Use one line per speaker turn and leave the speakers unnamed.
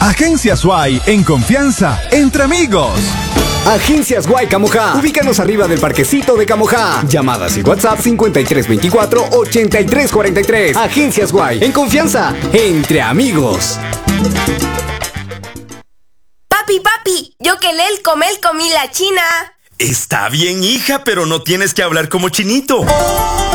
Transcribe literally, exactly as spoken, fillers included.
Agencias Guay, en confianza, entre amigos.
Agencias Guay Camojá. Ubícanos arriba del parquecito de Camojá. Llamadas y WhatsApp cincuenta y tres veinticuatro ochenta y tres cuarenta y tres. Agencias Guay, en confianza, entre amigos.
Papi, papi, yo que el comel comí la china.
Está bien, hija, pero no tienes que hablar como chinito.